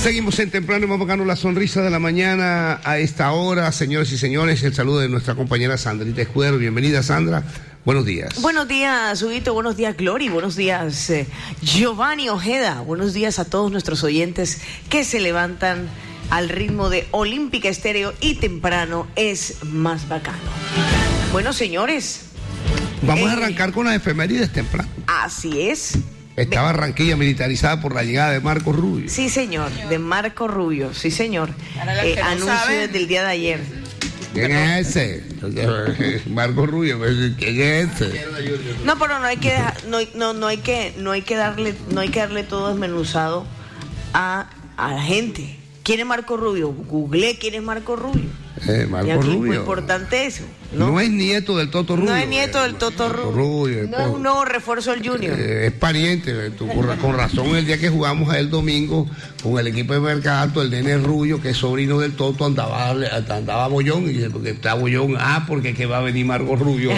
Seguimos en Temprano y vamos ganando la sonrisa de la mañana a esta hora. Señores y señores, el saludo de nuestra compañera Sandrita Escudero. Bienvenida, Sandra. Buenos días. Buenos días, Huguito. Buenos días, Glory. Buenos días, Giovanni Ojeda. Buenos días a todos nuestros oyentes que se levantan al ritmo de Olímpica Estéreo y temprano es más bacano. Bueno, señores. Vamos a arrancar con las efemérides temprano. Así es. Estaba Barranquilla militarizada por la llegada de Marco Rubio. Sí, señor, de Marco Rubio, sí, señor. Anuncio desde el día de ayer. ¿Quién es ese? Marco Rubio, ¿quién es ese? No, pero no hay que no hay que darle todo desmenuzado a la gente. ¿Quién es Marco Rubio? Google quién es Marco Rubio. Marco y aquí Rubio. muy importante eso. No es nieto del Toto Rubio. No es nieto del Toto Rubio. No es un nuevo refuerzo del Junior. Es pariente. Con razón, el día que jugamos el domingo con el equipo de Mercado, el nene Rubio, que es sobrino del Toto, andaba bollón. Y dice, porque está bollón, porque que va a venir Marco Rubio.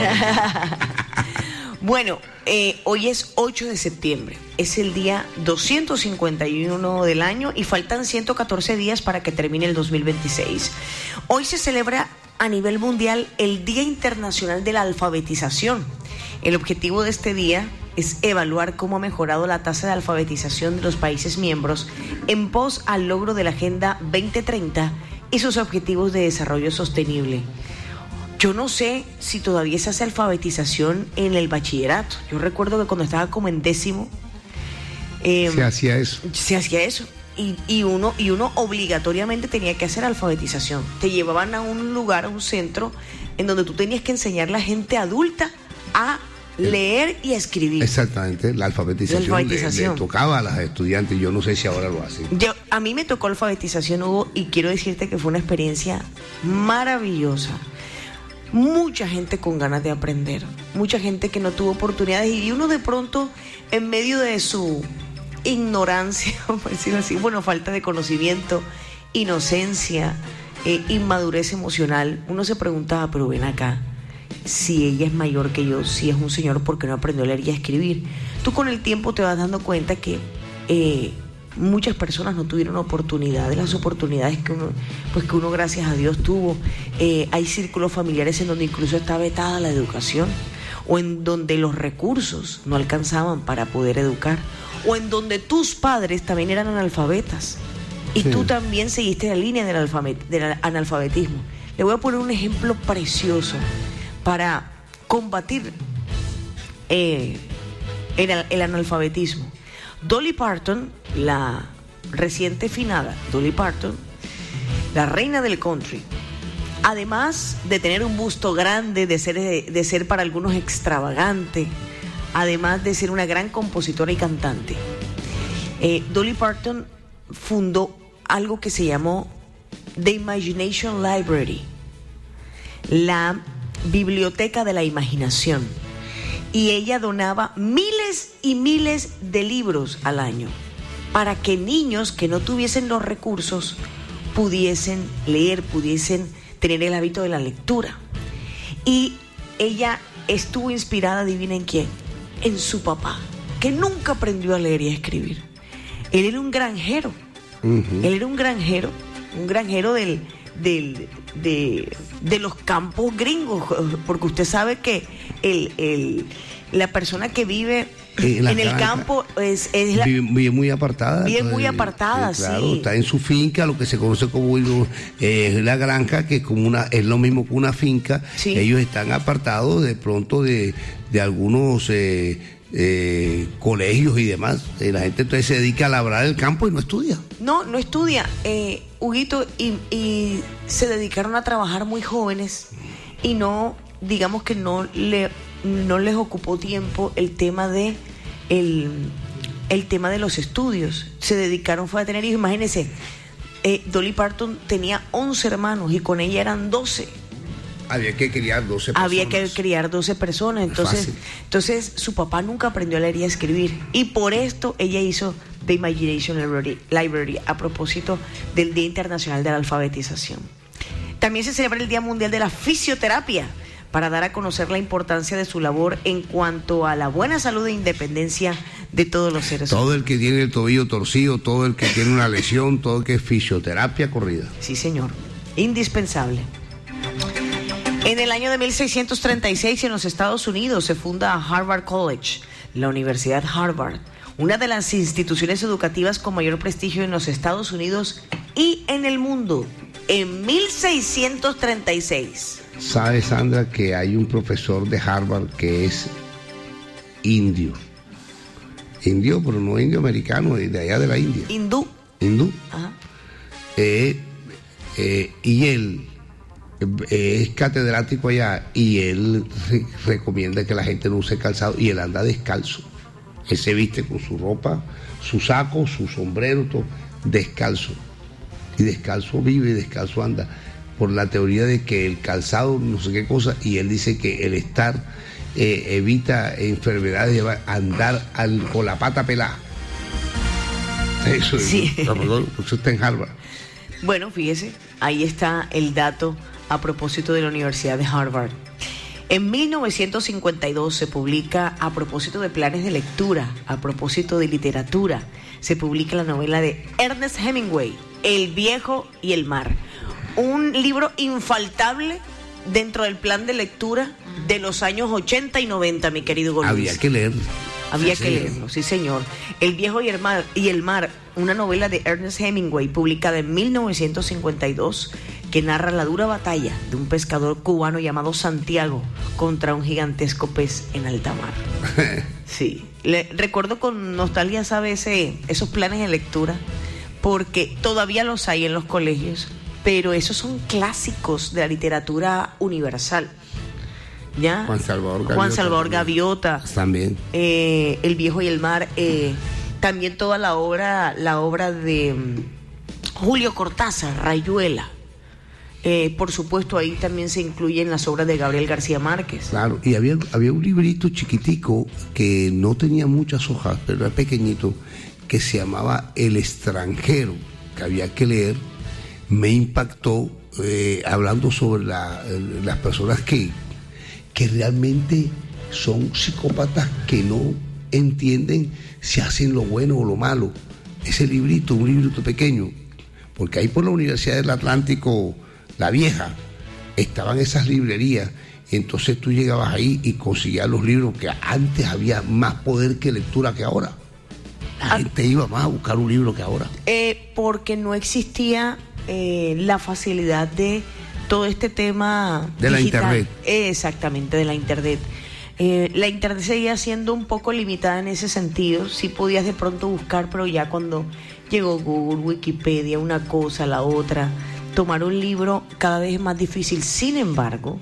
Bueno, hoy es 8 de septiembre, es el día 251 del año y faltan 114 días para que termine el 2026. Hoy se celebra a nivel mundial el Día Internacional de la Alfabetización. El objetivo de este día es evaluar cómo ha mejorado la tasa de alfabetización de los países miembros en pos al logro de la Agenda 2030 y sus objetivos de desarrollo sostenible. Yo no sé si todavía se hace alfabetización en el bachillerato. Yo recuerdo que cuando estaba como en décimo se hacía eso. Se hacía eso. Y uno obligatoriamente tenía que hacer alfabetización. Te llevaban a un lugar, a un centro, en donde tú tenías que enseñar a la gente adulta a leer y a escribir. Exactamente, la alfabetización. Le tocaba a las estudiantes. Yo no sé si ahora lo hacen. A mí me tocó alfabetización, Hugo, y quiero decirte que fue una experiencia maravillosa. Mucha gente con ganas de aprender, mucha gente que no tuvo oportunidades y uno de pronto en medio de su ignorancia, por decirlo así, falta de conocimiento, inocencia, inmadurez emocional, uno se preguntaba, pero ven acá, si ella es mayor que yo, si es un señor, ¿por qué no aprendió a leer y a escribir? Tú con el tiempo te vas dando cuenta que muchas personas no tuvieron oportunidad, de las oportunidades que uno gracias a Dios tuvo. Hay círculos familiares en donde incluso está vetada la educación, o en donde los recursos no alcanzaban para poder educar, o en donde tus padres también eran analfabetas y sí, tú también seguiste la línea del analfabetismo. Le voy a poner un ejemplo precioso para combatir el analfabetismo. Dolly Parton, la reciente finada Dolly Parton, la reina del country, además de tener un busto grande, de ser para algunos extravagante, además de ser una gran compositora y cantante, Dolly Parton fundó algo que se llamó The Imagination Library, la biblioteca de la imaginación. Y ella donaba miles y miles de libros al año para que niños que no tuviesen los recursos pudiesen leer, pudiesen tener el hábito de la lectura. Y ella estuvo inspirada, adivinen quién, en su papá, que nunca aprendió a leer y a escribir. Él era un granjero. Él era un granjero de los campos gringos, porque usted sabe que la persona que vive en el campo vive muy apartada. Vive muy apartada, claro, sí. Está en su finca, lo que se conoce como la granja, que es lo mismo que una finca. Sí. Ellos están apartados de pronto de algunos colegios y demás. La gente entonces se dedica a labrar el campo y no estudia. No estudia, Huguito, y se dedicaron a trabajar muy jóvenes y no, digamos que no les ocupó tiempo el tema de los estudios. Se dedicaron fue a tener hijos. Imagínense, Dolly Parton tenía 11 hermanos y con ella eran 12. Había que criar 12 personas. Había que criar 12 personas. Entonces su papá nunca aprendió a leer y a escribir. Y por esto ella hizo The Imagination Library a propósito del Día Internacional de la Alfabetización. También se celebra el Día Mundial de la Fisioterapia para dar a conocer la importancia de su labor en cuanto a la buena salud e independencia de todos los seres Todo humanos. el que tiene el tobillo torcido, todo el que tiene una lesión, todo el que es fisioterapia corrida. Sí, señor. Indispensable. En el año de 1636 en los Estados Unidos se funda Harvard College, la Universidad Harvard, una de las instituciones educativas con mayor prestigio en los Estados Unidos y en el mundo. En 1636. ¿Sabe, Sandra, que hay un profesor de Harvard que es indio? Indio, pero no indio americano, de allá de la India. Hindú. Hindú. Ajá. Y él es catedrático allá y él recomienda que la gente no use calzado y él anda descalzo. Él se viste con su ropa, su saco, su sombrero, todo, descalzo. Y descalzo vive y descalzo anda. Por la teoría de que el calzado, no sé qué cosa, y él dice que el estar evita enfermedades, andar con la pata pelada. Eso, Sí. Eso está en Harvard. Bueno, fíjese, ahí está el dato a propósito de la Universidad de Harvard. En 1952 se publica, a propósito de planes de lectura, a propósito de literatura, se publica la novela de Ernest Hemingway, El viejo y el mar. Un libro infaltable dentro del plan de lectura de los años 80 y 90, mi querido Gómez. Había que leerlo. Había que leerlo, sí señor. El viejo y el mar, una novela de Ernest Hemingway publicada en 1952 que narra la dura batalla de un pescador cubano llamado Santiago contra un gigantesco pez en alta mar. Sí, recuerdo con nostalgia, ¿sabes? Esos planes de lectura, porque todavía los hay en los colegios, pero esos son clásicos de la literatura universal. ¿Ya? Juan Salvador Gaviota. También. El viejo y el mar. También toda la obra de Julio Cortázar, Rayuela. Por supuesto, ahí también se incluyen las obras de Gabriel García Márquez. Claro, y había un librito chiquitico que no tenía muchas hojas, pero era pequeñito, que se llamaba El extranjero, que había que leer. Me impactó hablando sobre las personas que realmente son psicópatas, que no entienden si hacen lo bueno o lo malo. Ese librito, un librito pequeño, porque ahí por la Universidad del Atlántico, la vieja, estaban esas librerías, y entonces tú llegabas ahí y conseguías los libros, que antes había más poder que lectura que ahora. La gente iba más a buscar un libro que ahora. Porque no existía la facilidad de todo este tema de la digital. internet. Exactamente, de la internet. La internet seguía siendo un poco limitada en ese sentido. Sí podías de pronto buscar, pero ya cuando llegó Google, Wikipedia, una cosa, la otra, tomar un libro cada vez es más difícil. Sin embargo,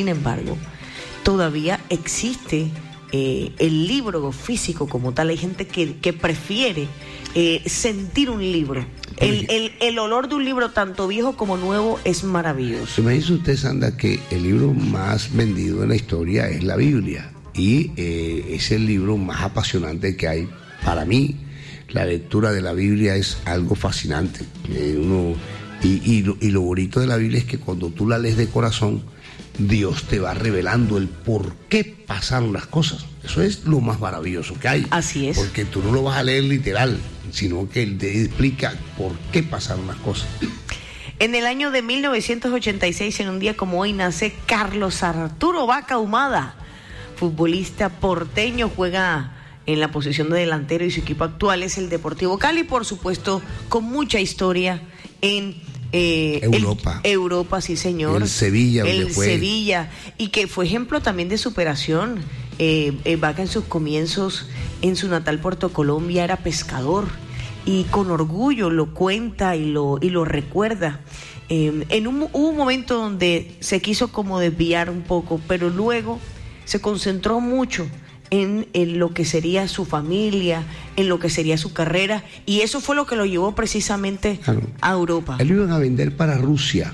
todavía existe el libro físico como tal. Hay gente que prefiere sentir un libro. El olor de un libro, tanto viejo como nuevo, es maravilloso. Me dice usted, Sandra, que el libro más vendido en la historia es la Biblia, y es el libro más apasionante que hay. Para mí, la lectura de la Biblia es algo fascinante. Y lo bonito de la Biblia es que cuando tú la lees de corazón, Dios te va revelando el por qué pasaron las cosas. Eso es lo más maravilloso que hay. Así es. Porque tú no lo vas a leer literal, sino que Él te explica por qué pasaron las cosas. En el año de 1986, en un día como hoy, nace Carlos Arturo Vaca Humada, futbolista porteño, juega en la posición de delantero y su equipo actual es el Deportivo Cali, por supuesto, con mucha historia en Europa, sí señor. El Sevilla, Sevilla, y que fue ejemplo también de superación. Vaca en sus comienzos en su natal Puerto Colombia era pescador, y con orgullo lo cuenta y lo recuerda. Hubo un momento donde se quiso como desviar un poco, pero luego se concentró mucho en lo que sería su familia, en lo que sería su carrera, y eso fue lo que lo llevó precisamente a Europa. Él iba a vender para Rusia,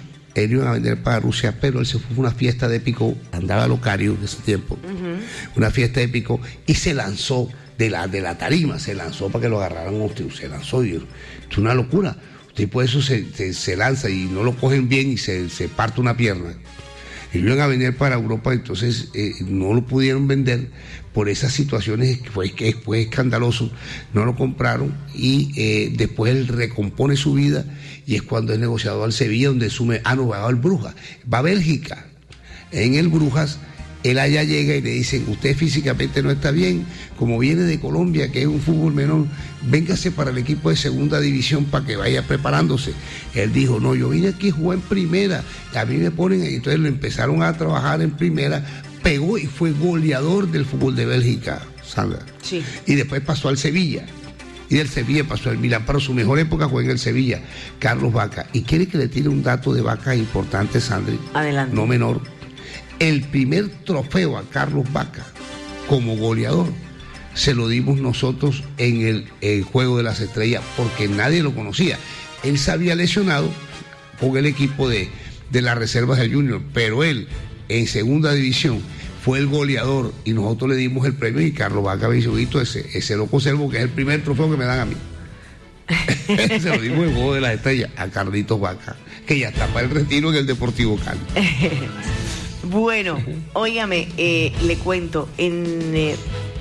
pero él se fue a una fiesta de pico, andaba locario en ese tiempo, una fiesta de pico, y se lanzó de la tarima, se lanzó para que lo agarraran, se lanzó, y es una locura. Usted por eso se lanza y no lo cogen bien y se parte una pierna. Ellos iban a vender para Europa, entonces no lo pudieron vender por esas situaciones que fue escandaloso, no lo compraron y después él recompone su vida y es cuando es negociador al Sevilla, donde va al Brujas, va a Bélgica. En el Brujas, él allá llega y le dicen, usted físicamente no está bien, como viene de Colombia, que es un fútbol menor, véngase para el equipo de segunda división para que vaya preparándose. Él dijo, no, yo vine aquí a jugar en primera, a mí me ponen, y entonces lo empezaron a trabajar en primera, pegó y fue goleador del fútbol de Bélgica, Sandra. Sí. Y después pasó al Sevilla. Y del Sevilla pasó al Milán, pero su mejor época fue en el Sevilla, Carlos Vaca. ¿Y quiere que le tire un dato de Vaca importante, Sandri? Adelante. No menor. El primer trofeo a Carlos Vaca como goleador se lo dimos nosotros en el Juego de las Estrellas porque nadie lo conocía. Él se había lesionado con el equipo de las reservas del Junior, pero él en segunda división fue el goleador y nosotros le dimos el premio y Carlos Vaca me dijo, ese lo conservo, que es el primer trofeo que me dan a mí. Se lo dimos en el Juego de las Estrellas a Carlitos Vaca, que ya está para el retiro en el Deportivo Cali. Bueno, óigame, le cuento, en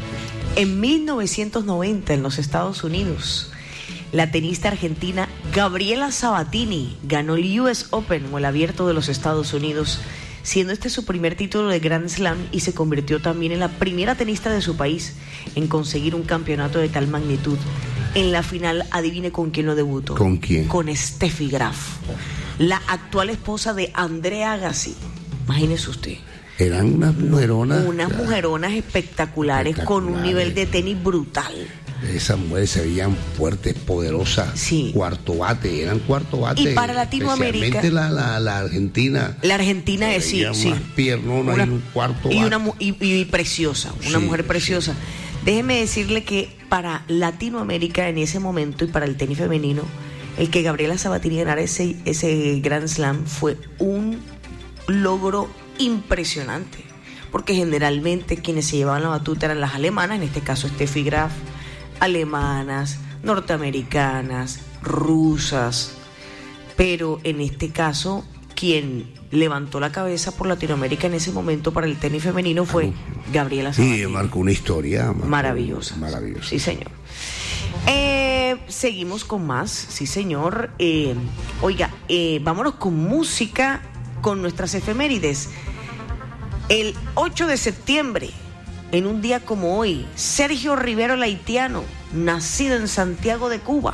1990 en los Estados Unidos, la tenista argentina Gabriela Sabatini ganó el US Open o el Abierto de los Estados Unidos, siendo este su primer título de Grand Slam y se convirtió también en la primera tenista de su país en conseguir un campeonato de tal magnitud. En la final, adivine con quién lo debutó. ¿Con quién? Con Steffi Graf, la actual esposa de Andrea Agassi. Imagínese usted. Eran unas mujeronas. Unas mujeronas espectaculares con un nivel de tenis brutal. Esas mujeres se veían fuertes, poderosas, sí. Cuarto bate, eran cuarto bate. Y para Latinoamérica. Especialmente la Argentina. La Argentina es sí. Más piernona y un cuarto bate. Y preciosa, una mujer preciosa. Sí. Déjeme decirle que para Latinoamérica en ese momento y para el tenis femenino, el que Gabriela Sabatini ganara ese Grand Slam fue un logro impresionante, porque generalmente quienes se llevaban la batuta eran las alemanas, en este caso Steffi Graf, alemanas, norteamericanas, rusas, pero en este caso quien levantó la cabeza por Latinoamérica en ese momento para el tenis femenino fue Gabriela Sabatini. Sí, marcó una historia maravillosa. Maravillosa. Sí, señor. Seguimos con más, sí, señor. Vámonos con música, con nuestras efemérides. El 8 de septiembre, en un día como hoy, Sergio Rivero Laitiano, nacido en Santiago de Cuba,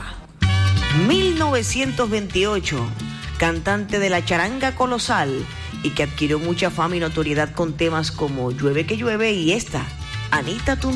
1928, cantante de la charanga colosal y que adquirió mucha fama y notoriedad con temas como Llueve que llueve y esta, Anita Tun.